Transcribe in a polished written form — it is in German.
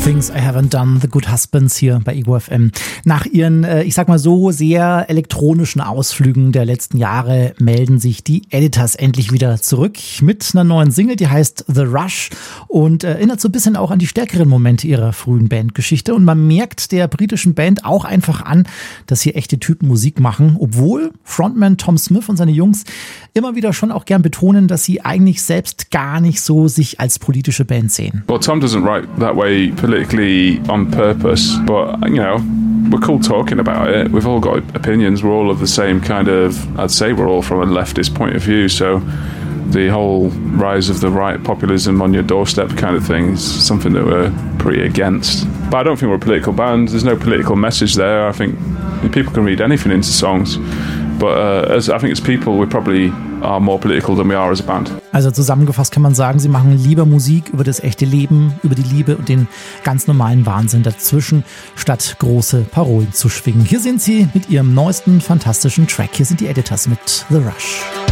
Things I Haven't Done, The Good Husbands hier bei Ego FM. Nach ihren, ich sag mal so, sehr elektronischen Ausflügen der letzten Jahre melden sich die Editors endlich wieder zurück mit einer neuen Single, die heißt The Rush und erinnert so ein bisschen auch an die stärkeren Momente ihrer frühen Bandgeschichte. Und man merkt der britischen Band auch einfach an, dass hier echte Typen Musik machen, obwohl Frontman Tom Smith und seine Jungs immer wieder schon auch gern betonen, dass sie eigentlich selbst gar nicht so sich als politische Band sehen. Well, Tom doesn't write that way politically on purpose, but, you know, we're cool talking about it. We've all got opinions. We're all of the same kind of, I'd say we're all from a leftist point of view, so the whole rise of the right populism on your doorstep kind of thing is something that we're pretty against. But I don't think we're a political band. There's no political message there. I think people can read anything into songs. But I think as people, we probably are more political than we are as a band. Also zusammengefasst kann man sagen, sie machen lieber Musik über das echte Leben, über die Liebe und den ganz normalen Wahnsinn dazwischen, statt große Parolen zu schwingen. Hier sind sie mit ihrem neuesten fantastischen Track. Hier sind die Editors mit The Rush.